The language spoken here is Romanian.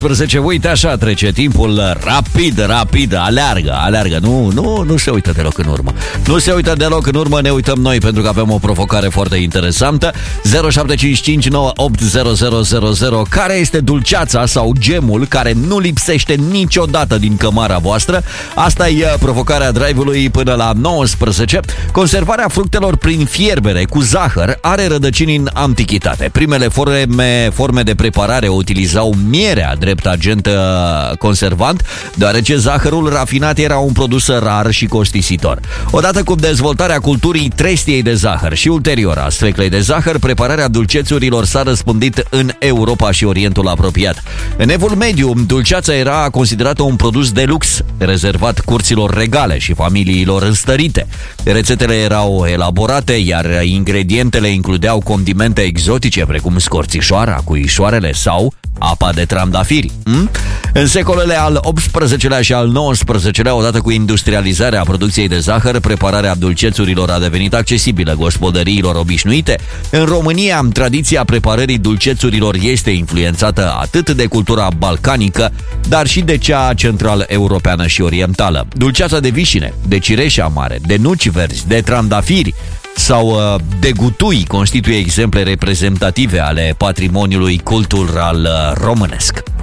Uite așa trece timpul rapid, aleargă, nu se uită deloc în urmă. Nu se uită deloc în urmă, ne uităm noi pentru că avem o provocare foarte interesantă. 0755 980000. Care este dulceața sau gemul care nu lipsește niciodată din cămara voastră? Asta e provocarea drive-ului până la 19. Conservarea fructelor prin fierbere cu zahăr are rădăcini în antichitate. Primele forme de preparare utilizau mierea drept agent conservant, deoarece zahărul rafinat era un produs rar și costisitor. Odată cu dezvoltarea culturii trestiei de zahăr și ulterior a sfeclei de zahăr, prepararea dulcețurilor s-a răspândit în Europa și Orientul apropiat. În Evul Mediu, dulceața era considerată un produs de lux, rezervat curților regale și familiilor înstărite. Rețetele erau elaborate, iar ingredientele includeau condimente exotice precum scorțișoara, cuișoarele sau apa de trandafiri. În secolele al XVIII-lea și al XIX-lea, odată cu industrializarea producției de zahăr, prepararea dulcețurilor a devenit accesibilă gospodăriilor obișnuite. În România, tradiția preparării dulcețurilor este influențată atât de cultura balcanică, dar și de cea central-europeană și orientală. Dulceața de vișine, de cireșe amare, de nuci verzi, de trandafiri sau de gutui constituie exemple reprezentative ale patrimoniului cultural românesc.